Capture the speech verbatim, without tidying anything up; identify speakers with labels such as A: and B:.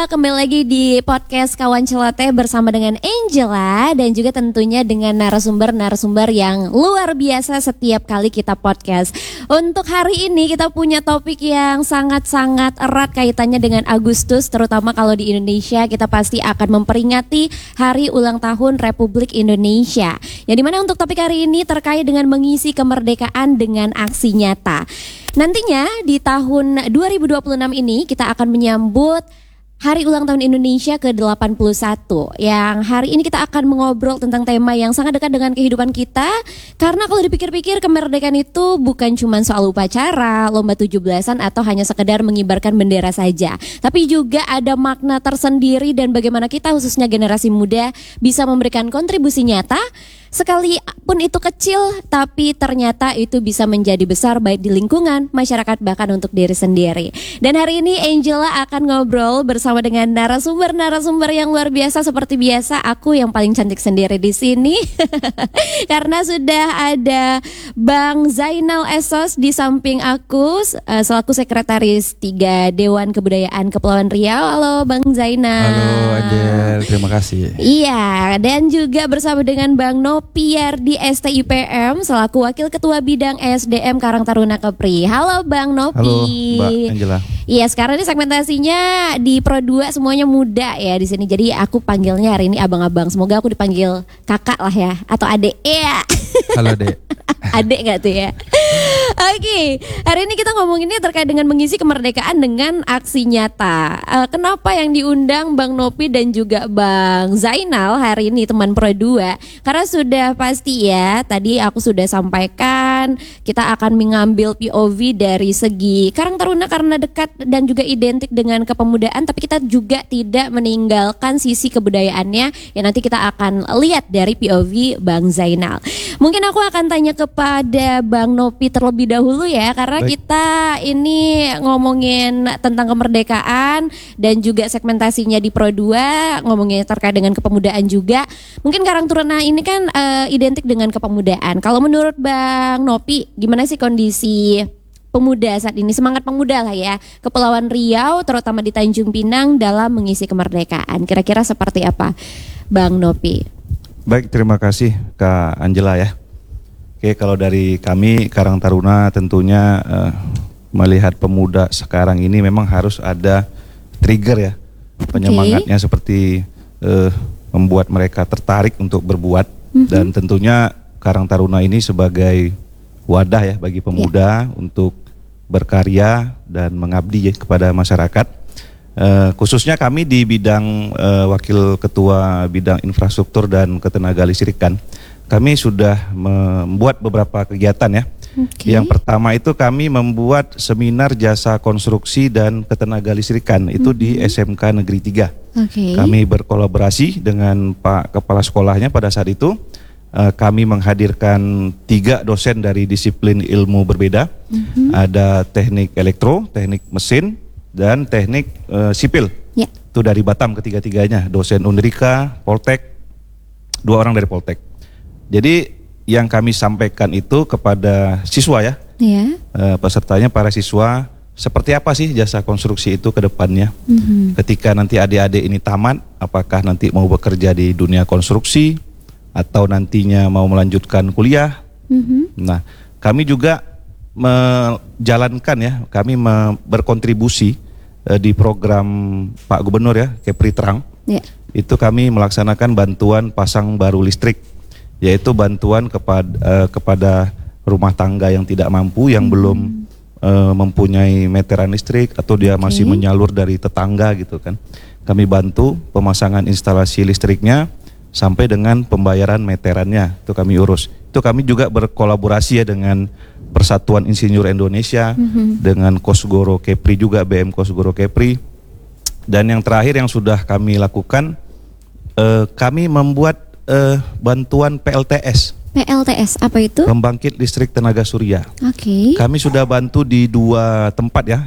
A: Halo, kembali lagi di podcast Kawan Celoteh bersama dengan Angela dan juga tentunya dengan narasumber-narasumber yang luar biasa setiap kali kita podcast. Untuk hari ini kita punya topik yang sangat-sangat erat kaitannya dengan Agustus, terutama kalau di Indonesia kita pasti akan memperingati Hari Ulang Tahun Republik Indonesia. Yang dimana untuk topik hari ini terkait dengan mengisi kemerdekaan dengan aksi nyata. Nantinya di tahun dua ribu dua puluh enam ini kita akan menyambut Hari Ulang Tahun Indonesia ke delapan puluh satu. Yang hari ini kita akan mengobrol tentang tema yang sangat dekat dengan kehidupan kita. Karena kalau dipikir-pikir kemerdekaan itu bukan cuma soal upacara, lomba tujuh belasan atau hanya sekedar mengibarkan bendera saja. Tapi juga ada makna tersendiri dan bagaimana kita khususnya generasi muda bisa memberikan kontribusi nyata. Sekalipun itu kecil, tapi ternyata itu bisa menjadi besar baik di lingkungan, masyarakat, bahkan untuk diri sendiri. Dan hari ini Angela akan ngobrol bersama dengan narasumber-narasumber yang luar biasa. Seperti biasa, aku yang paling cantik sendiri di sini. Karena sudah ada Bang Zainal Esos di samping aku, selaku Sekretaris tiga Dewan Kebudayaan Kepulauan Riau. Halo Bang Zainal.
B: Halo Angel, terima kasih.
A: Iya, dan juga bersama dengan Bang Nopi Yardi S T I P M selaku Wakil Ketua Bidang S D M Karang Taruna Kepri. Halo Bang Nopi.
B: Halo Mbak Angela.
A: Iya, sekarang ini segmentasinya di Pro dua semuanya muda ya di sini. Jadi aku panggilnya hari ini abang-abang. Semoga aku dipanggil kakak lah ya atau adek. Iya.
B: Halo Dek.
A: Adek gak tuh ya? Oke, okay. Hari ini kita ngomonginnya terkait dengan mengisi kemerdekaan dengan aksi nyata. uh, Kenapa yang diundang Bang Nopi dan juga Bang Zainal hari ini teman Pro dua? Karena sudah pasti ya, tadi aku sudah sampaikan kita akan mengambil P O V dari segi Karang Taruna karena dekat dan juga identik dengan kepemudaan. Tapi kita juga tidak meninggalkan sisi kebudayaannya yang nanti kita akan lihat dari P O V Bang Zainal. Mungkin aku akan tanya kepada Bang Nopi terlebih dahulu ya, karena Baik. Kita ini ngomongin tentang kemerdekaan dan juga segmentasinya di Pro dua, ngomongin terkait dengan kepemudaan juga. Mungkin Karang Taruna ini kan uh, identik dengan kepemudaan. Kalau menurut Bang Nopi, gimana sih kondisi pemuda saat ini, semangat pemuda lah ya, Kepulauan Riau terutama di Tanjung Pinang dalam mengisi kemerdekaan? Kira-kira seperti apa Bang Nopi?
B: Baik, terima kasih Kak Angela ya. Oke, kalau dari kami Karang Taruna tentunya uh, melihat pemuda sekarang ini memang harus ada trigger ya, penyemangatnya okay. seperti uh, membuat mereka tertarik untuk berbuat. Mm-hmm. Dan tentunya Karang Taruna ini sebagai wadah ya bagi pemuda yeah. untuk berkarya dan mengabdi ya kepada masyarakat. Uh, khususnya kami di bidang uh, Wakil Ketua Bidang Infrastruktur dan Ketenaga Listrikan. Kami sudah membuat beberapa kegiatan ya. Okay. Yang pertama itu kami membuat seminar jasa konstruksi dan ketenaga listrikan itu mm-hmm. di S M K Negeri tiga. Okay. Kami berkolaborasi dengan Pak Kepala Sekolahnya pada saat itu. Uh, kami menghadirkan tiga dosen dari disiplin ilmu berbeda. Mm-hmm. Ada teknik elektro, teknik mesin, dan teknik uh, sipil. Yeah. Itu dari Batam ketiga-tiganya. Dosen Unrika, Poltek, dua orang dari Poltek. Jadi yang kami sampaikan itu kepada siswa ya, yeah. uh, pesertanya para siswa, seperti apa sih jasa konstruksi itu ke depannya. Mm-hmm. Ketika nanti adik-adik ini tamat, apakah nanti mau bekerja di dunia konstruksi atau nantinya mau melanjutkan kuliah. Mm-hmm. Nah, kami juga menjalankan ya, kami me- berkontribusi uh, di program Pak Gubernur ya, Kepri Terang. Yeah. Itu kami melaksanakan bantuan pasang baru listrik, yaitu bantuan kepada uh, kepada rumah tangga yang tidak mampu, yang hmm. belum uh, mempunyai meteran listrik atau dia okay. masih menyalur dari tetangga gitu kan. Kami bantu pemasangan instalasi listriknya sampai dengan pembayaran meterannya, itu kami urus. Itu kami juga berkolaborasi ya dengan Persatuan Insinyur Indonesia, hmm. dengan Kosgoro Kepri juga, B M Kosgoro Kepri. Dan yang terakhir yang sudah kami lakukan, uh, kami membuat Uh, bantuan P L T S.
A: P L T S apa itu?
B: Pembangkit listrik tenaga surya.
A: Oke. Okay.
B: Kami sudah bantu di dua tempat ya.